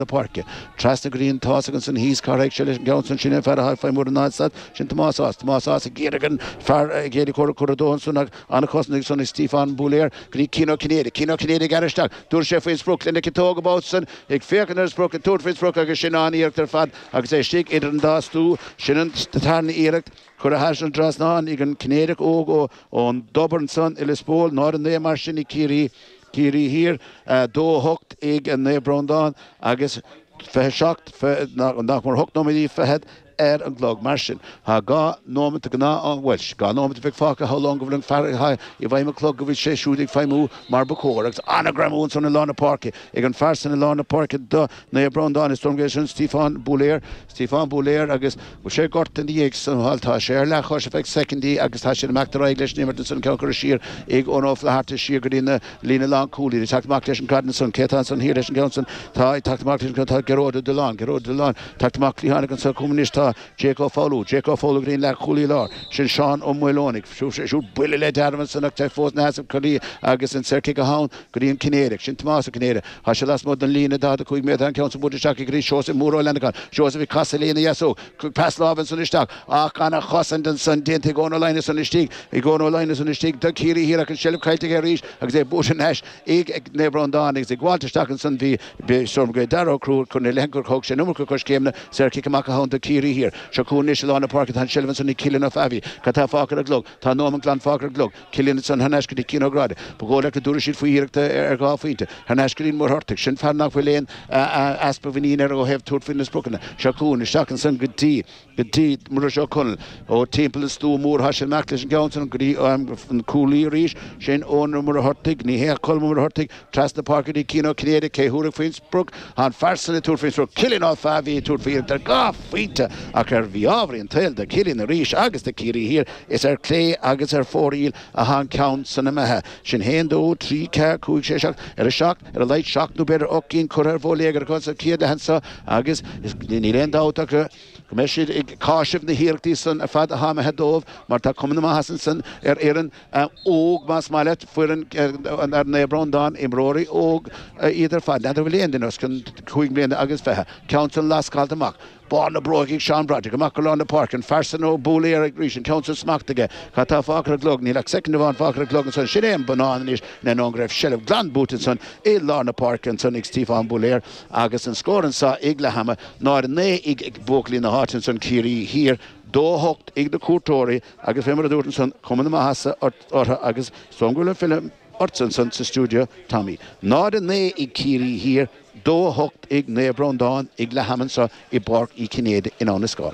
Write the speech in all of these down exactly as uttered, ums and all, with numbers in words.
the park. Trust the green toss against and he's correct. Shillish Johnson, Shin Far High Five more than that. Shin Tomasas, Tomasas, Gilligan, Far Gary Corridor, Sunak, Anna Cosnixon, Stefan Boulier, Kino Canada, Kino Canada Garishtak, Durchef is Brooklyn, the Kitog about Sun, Ik Fairkeners broke a toad for Brook, Shinan Erector Fad, I say Stick, Idran Das too, Shinan Tatan Erect. Cura Hashan Drasnan, Egan Canadic Ogo, on Dublin Son, Illispol, Northern Name Marshini Kiri, Kiri here, uh, Do Hooked, Egg and Nebrondon, I guess, Feh shocked, not more hooked, nobody Fahed. Er and glog marsin. Ha ga moment to gna on Welsh. Ga moment to big faka how long of far high. If I'm a clock of it, she shooting five marble corex. Anagram owns on a lawn park. Again, fast in a lawn park. The near brown down is Stormgation, Stefan Boulier. Stefan Boulier, I guess, we share got in the eggs and Halta share. La Hosh effect second day. I guess Hashin Mac the English name to Sun Calcutta sheer. Egg on off the heart to sheer good in the Lena Long Cooley. The Tact Mac and Cardinson, Ketanson here, Johnson. Tai Tact Mac and Gerard de Long, Gerard de Long. Tact Mac Lihan and Sir Communista. Jacob Follow, Jacob Follow Green Lac Holy Law, Shin Sean Umwelonic, shoot Billy Led Adamson, Tefos Nassim Kali, Agus and Sir Kikahound, Green Canadic, Shin Tomas Canada, Hashalas Modalina, Data Quick Medan Council Budishaki Green, shows him Muro Landakan, shows him Castlina Yaso, Quick Pass Love and Sunistak, Akana Hossand and Sun Dente go on a linus on the stick, he go on a linus on the stick, the Kiri here, I can shell of Kaiti Rish, Axe Bush and Nash, Egg Nebron Don, Ex Walter Stack and Sun V. Storm Great Darrow Crew, Cornelenko Coach, and Umukosh came, Sir Kikamaka the Kiri here. Shakun Nishal on the park and Shelvinson killing of Avi, Kata Fakar Glog, Tanom Clan Fakar Glog, killing its son Hanashki Kinograd, Pogolak to Durishit for Erik the Ergafite, Hanashkin more Hortic, Shin Farnak Villain, Aspavini Ergo have two fitness broken, Shakun, Shakinson, good tea, good tea, Murasho Kunnel, O Temple Stu Moor, Hashel Maclish Johnson, um, Cooley Rish, Shin Owner Murahortic, Nihea Colmur Hortic, Trust the Park, Kino Canada, Kahura Finsbrook, and Farson the Tour Finsbrook, killing off Avi, Tour Field, the Gaffita, Akar Viavri and Tail, the killing the Rish, Agus the Kiri here, is our clay, Agus our four eel, a hand count, Sanamaha, Shin Hendo, three car, Kuik Shak, a shock, a light shock, no better, Okin, Kurer Voleger, because of Kia the Hansa, Agus, is Nilend out of Commission, Karshiv the Hirtison, a Fat Hama Hedov, Marta Communama Hassanson, Er Erin, Og Mas Malet, Furen, and Nebron Don, Imrori, Og, either Fat, and the Villian, Kuik Blend, Agus Faha, Council last called the Mark. Born the Brogue, Sean Broderick, Macalon the Park, and Farsano, Bully, Eric Grecian, Council Smacktige, Kata Fakra Glog, Nilak, second of one Fakra Glog, and son, Shidem Bananish, Nanongref, Shell of Glan Bootenson, A Lorna Park, and son, Stefan Boulier, Agus and Score and saw Iglahama, nor ne Ig Vocally in the Heart and son, Kiri here. Do hooked Ig the Courtori, Agus Femmer Dortenson, Common Mahasa, or Agus, Songula Film, Ortson, studio, Tommy. Nor ne Ig Kiri here. Do hooked Ig Nebron Don, Ig Lahamansa, I Bork, I Kinade in on the skull.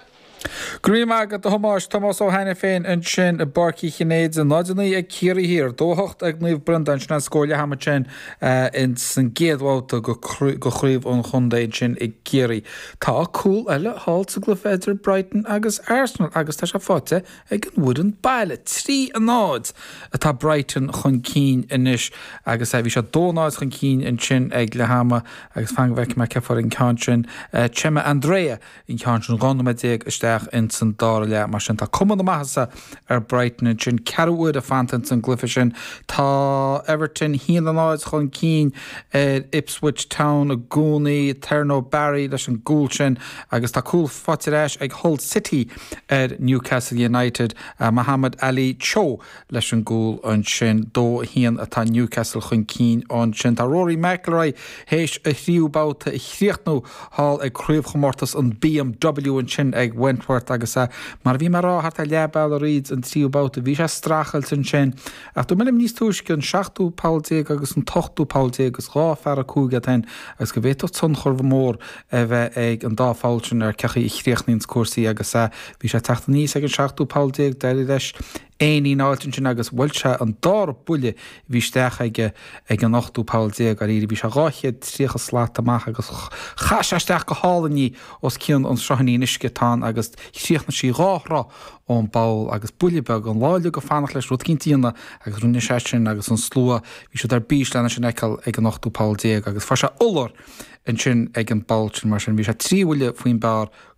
Grimag at the homage Thomas O'Hanifin and Shin a Barky Kinades and Nodini a Kiri here. Do hocht Agniv Brundan Schnaskolia Hamachin in St. Gaedwalt to go Grieve on Hyundai Chin a Kiri. Ta cool Ella Halt to Glefeder Brighton Agus Arsenal Agus Tasha Fote again wooden pilot. Three nods at a Brighton Hunkeen Inish Agus Avisha Donods Hunkeen and Chin Eglahama Agus Fangvek Macaffer in Kanchin Chema Andrea in Kanchin Gondomadig in St. Darla Mashanta Common the Mahasa er Brighton and Chin Carwood a Fantons and Glyphishon Ta Everton Heelanoids Hunkeen Ipswich Town a Gooney Terno Barry Lashan Gulchin Agus Ta Cool Fatirash Eg Hull City at Newcastle United Muhammad Ali Cho Lashan Gul on Chin Do Hien at Newcastle Hunkeen on Chin Ta Rory McIlroy Heish a Hugh Bout Hriechno Hall a Crave Homortus on B M W and Chin Eg Wentworth agus a mar bhí mar ráthart a leabal a riads an tríú bouta bhí sé strachelt an sin ach do millim níos túisce an seachtú páiltéag agus an tochtú páiltéag agus rá fear a cúga tain agus go bhéit tun chorh mór a bheith ag an dá fáiltin ar cecha i chríochnaíns cuasaí agus a bhí sé teachta níos ag an seachtú páiltéag deirí leis Éí náiltin sin agus bhfuilse an dár buile bhí steach ige ag an nachtú páiltéag a ríri bhí sé ráchiad tríocha slát amach agus chaise steach go hálaní os cían an srahaní nisce tá agus chríochna sí ráthra ón báil agus builebeg an láile go fannach leis rud cintíanana agus runne sesin agus an slua bhí sé ar bís lena sin eiceil ag an nachtú páiltéag agus far sé ular an sin ag an báiltin mar sin bhí sé tríhile faoin bear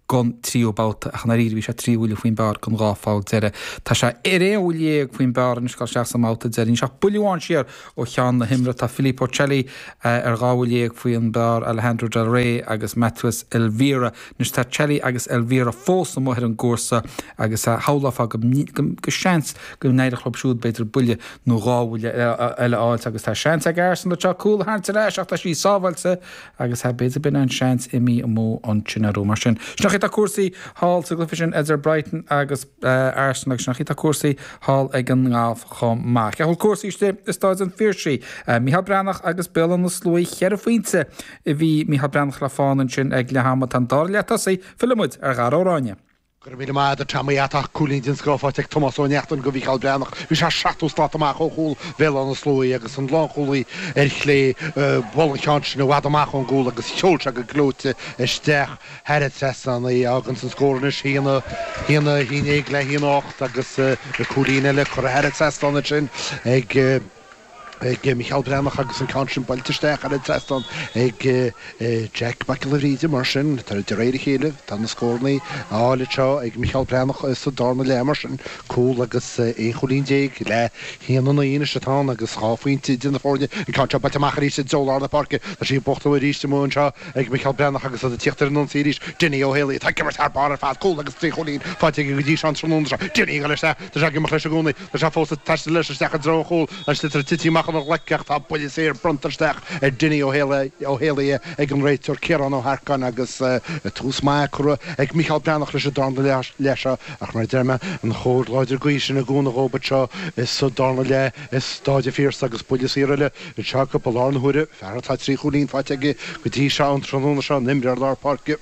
gon tríobáta a chana ríhí se tríúile faoin bar gon ráfáil deire. Tá se éréúléag faoin bar an sá seach sammáta deirn seach buáin siar ó chean na himra tá Filippo Celli ar gáúléag faoin bar Alejandro Del Rey agus Matheus Elvira. Nus tá Celli agus Elvira fós am mothir an gcúrsa agus a hálafá go seans go neidir chlopsúd beidir bulle nó gáúile eile áilt agus tá seans a garsan le te cool háte leis ach tá sí sábhailte agus ha beidir bin an seans imi a mó an sinarú mar sin. Snach a cuasaí hall sa glufisin Eder Brighton agus Arsenal snach a cuasaí hall ag an ngáf chum mac. A hol cuasaíiste is táid an fírsí. Míhal Brannach agus Bill an na slúi chear a faointe i bhí Míhal Brannach le fáin sin ag le hama tan dáirle sé filmid ar gar óráine. Gur mí má a tamíach coolín scoáteag Thomas O'Neachtan go bhí Brannach hí se seaústáach ó húil bhe an na slúí agus an láchúlaí ar chlé bolchan nó bhd amach an gúla agus teolte go glóte isteach head san í agan san scóna híana híana híine le híanacht agus coolíine le chu head anna sin ag ag Mícheál Brannach agus an cansin balteisteach ar an trestan ag Jack McAleríide mar sin tar de réidir chéile tá na scónaí ála seo ag Mícheál Brannach is dána le mar sin cúil agus é cholín déag le híana íine setá agus cháfuointe duna fórne an canse bateachí sé dólar na parke tá sí bochtta ríiste mún seo ag Mícheál Brannach agus a tíochttar an síris duine ó héla tá mar tar bar fá cúil agus trí cholín fáte go dtí an trónúna duine go leiste tá sé mar leis gúnaí tá se fósta teiste leis steach dro chúil leis tití an lececht a poliséir brontarsteach ar duine ó héile ó héala ag an réitir cean ó Harcan agus tús mai chu ag Mícheál Brannach leis dána leise ach mar derrma an chóir láidir gaí sin na gúna róba seo is so dána le is stáide fís agus poliséile i teach go lánúire fertá trí cholín fáteige go dtí se an tróna seo nimrear lá parke.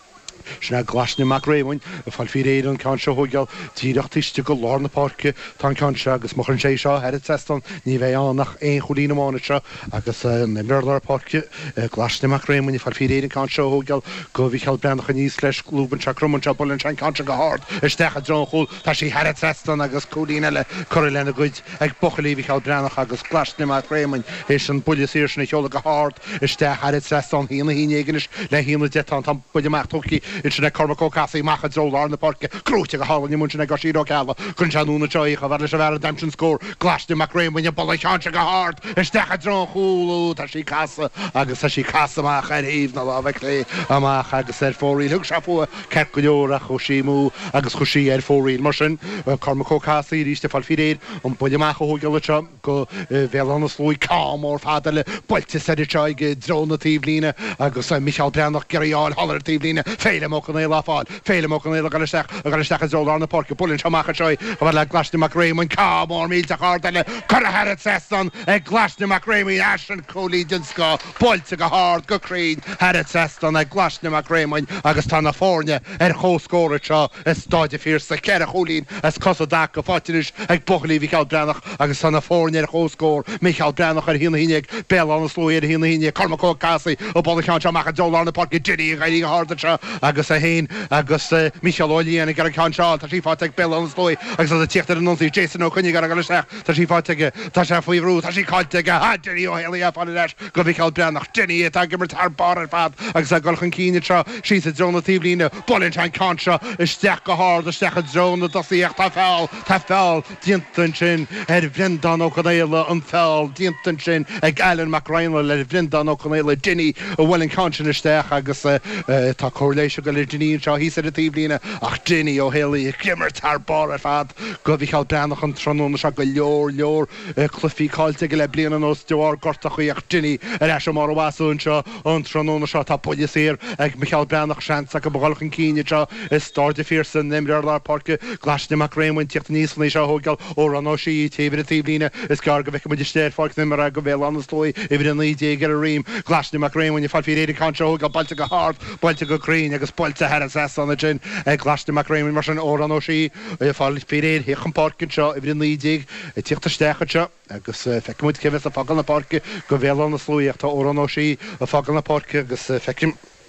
Sna glasne Macraimhain a fáil fi réad an can seo thugeal tíireach tuiste go lána parke tá canse agus mo an sé seo head testan ní bheith annach éon cholín ammána seo agus nimrear parke glasne Macraimhain i fáil fi réad an can seo thugeal go Mícheál Brannach a níos leis glúban se crumann se bolin se canse go hard isteach a dróchúil tá sí head testan agus cholín eile choir lena goid ag bochalí Mícheál Brannach agus glasne Macraimhain is an buliséir sinna cheola go hard isteach head testan hína híineganis le hína detan tá buideach tuí in sinna Cormac Cassie machad drólar na parke cruúte go hálan mun sinna gosíro ceala chun seanúna teoich a bhar leis a bhar redemption score glasne Macraimhain a bol seanse go hard isteach a drón chúlú tá sí casa agus tá sí casamach ar híomh na lábhah lé amach agus ar fóí thug se fu ceir go leorach chu símú agus chusí ar fóí mar sin Cormac Cassie ríiste fáil firéad an buideach thugeilete go bhé an slóí cá mór fada le builte seidirteige dróna tíblíine agus Mícheál Brannach geáil hallar tíblíine féile mo an éile fáil féile mo an éile galisteach a galisteach a drólar na parke bulinn seach seo a bhar le glasne Macraimhain cá mór mílte chádaile chu a head testan ag glasne Macraimhain as an cholídin sá builte go hard go crín head testan ag glasne Macraimhain agus tá na fórne ar chóscóra seo is stáide fír sa ceir a cholín as cos da go fátinis ag bochalí Mícheál Brannach agus tá na fórne ar chóscór Mícheál Brannach ar hína híineag bell an slóí ar hína híine Cormac Cassie ó bol seán seach a dólar na parke duine gaí go hard seo agus a héin agus Mícheál O'Leary gar can seá tá sí fáteag bell an slói agus a tíochttar an nonsaí Jason O'Connor gar galisteach tá sí fáteige tá sé faoi rú tá sí cáilte a duine ó héala fáil leis go Mícheál Brannach duine tá gimar tar bar ar fad agus a golchan cíine seo sí a dróna tíblíine bolinn tein canse isteach go hard isteach a dróna dosíocht tá fáil tá fáil diantain sin ar bhrindan ó chunéile an fáil diantain sin ag Alan McRainle le bhrindan ó chunéile duine ó bhfuiln cansin isteach agus tá choirléisio go le duine seo hí a tíblíine ach duine ó héala gimar tar bar ar fad go Mícheál Brannach an tróna seo go leor leor clufií cáilte go le bliana nó deir gorta chuoach duine ar eis mar bhhaún seo an tróna seo tá poliséir ag Mícheál Brannach seansa go bhgolchan cíine seo is stáide fír san nimrear lá parke glasne Macraimhain tíocht níos na seo thugeal ó an óí tíhir a tíblíine is gar go bheith muidir stéir fág nimar a go bhéil an slói i bhí an lídé ar a rím glasne Macraimhain i fáil fi réidir can seo go bailta go hard bailta go crín agus bailta head an sin ag glasne Macraimhain mar sin ó an óí i fáil fi réad héchan parkin seo i bhí an lídé tíochtta stecha seo agus feicimúid cevis a fagal na parke go bhéil an na slóíocht tá ó an óí a fagal na parke agus feicim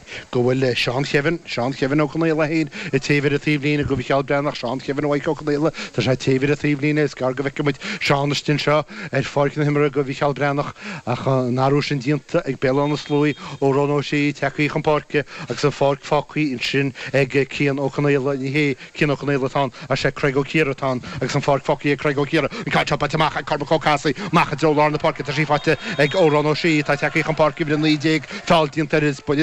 go bhfuil Seán Kevin Seán Kevin ó chunaile héad i taobhar a tíomhlína go bhí cheall breannach Seán Kevin óhaid ó chunaile tá sé taobhar a tíomhlína is gar go bhicimiid Seánastin seo ar fácin himara go bhí cheall breannach a náú sin dínta ag beán na slúí ó Ronó sí techaí an parke agus san fág fáchaí in sin ag cían ó chunaile ní hé cían ó chunaile tá a sé Craig ó Ciaratá agus san fág fáchaí a Craig ó Ciara an caiite bateach ag Carba Cócasaí macha dro lá na parke tá sí fáte ag ó Ronó sí tá techaí an parke bhí an lídéag tal dínta is